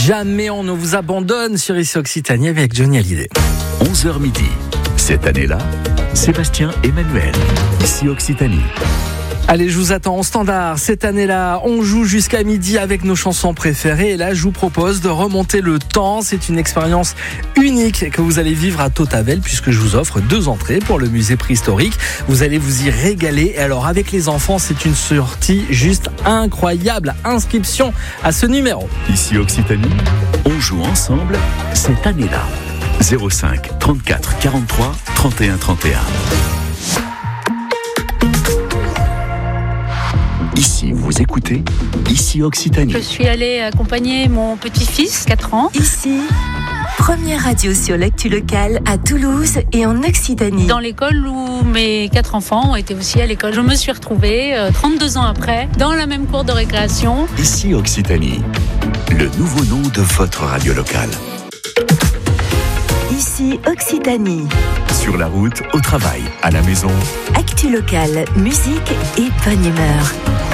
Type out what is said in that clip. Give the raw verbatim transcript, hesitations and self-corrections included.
Jamais on ne vous abandonne sur Ici Occitanie avec Johnny Hallyday. onze heures midi. Cette année-là, Sébastien Emmanuel, Ici Occitanie. Allez, je vous attends en standard. Cette année-là, on joue jusqu'à midi avec nos chansons préférées. Et là, je vous propose de remonter le temps. C'est une expérience unique que vous allez vivre à Tautavel, puisque je vous offre deux entrées pour le musée préhistorique. Vous allez vous y régaler. Et alors, avec les enfants, c'est une sortie juste incroyable. Inscription à ce numéro. Ici Occitanie, on joue ensemble cette année-là. zéro cinq trente-quatre quarante-trois trente et un trente et un. Ici, vous écoutez Ici Occitanie. Je suis allée accompagner mon petit-fils, quatre ans. Ici, première radio sur l'actu locale à Toulouse et en Occitanie. Dans l'école où mes quatre enfants ont été aussi à l'école. Je me suis retrouvée, euh, trente-deux ans après, dans la même cour de récréation. Ici Occitanie, le nouveau nom de votre radio locale. Ici Occitanie. Sur la route, au travail, à la maison. Actu locale, musique et bonne humeur.